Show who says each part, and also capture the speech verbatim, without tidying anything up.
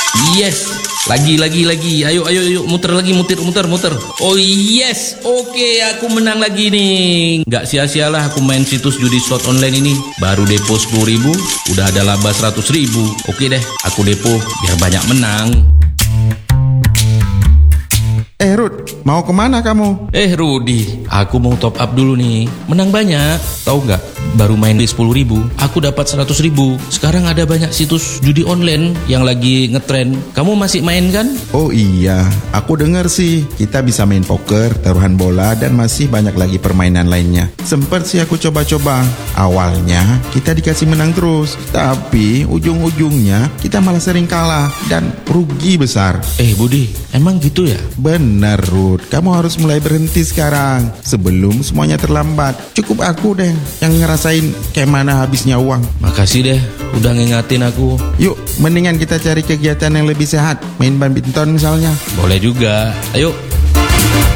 Speaker 1: Yes, lagi lagi lagi. Ayo ayo ayo muter lagi, muter muter muter. Oh yes, oke aku menang lagi nih. Nggak sia-sialah aku main situs judi slot online ini. Baru depo sepuluh ribu, udah ada laba seratus ribu. Oke deh, aku depo biar banyak menang.
Speaker 2: Eh Rud, mau kemana kamu?
Speaker 1: Eh Rudi, aku mau top up dulu nih. Menang banyak, tahu nggak? Baru main di sepuluh ribu, aku dapat seratus ribu. Sekarang ada banyak situs judi online yang lagi ngetren. Kamu masih main kan?
Speaker 2: Oh iya, aku dengar sih kita bisa main poker, taruhan bola, dan masih banyak lagi permainan lainnya. Sempet sih aku coba-coba. Awalnya kita dikasih menang terus, tapi ujung-ujungnya kita malah sering kalah dan rugi besar.
Speaker 1: Eh Budi, emang gitu ya?
Speaker 2: Benar Rud, kamu harus mulai berhenti sekarang sebelum semuanya terlambat. Cukup aku deh yang ngerasain kayak mana habisnya uang.
Speaker 1: Makasih deh udah ngingatin aku.
Speaker 2: Yuk, mendingan kita cari kegiatan yang lebih sehat. Main badminton misalnya.
Speaker 1: Boleh juga, ayo.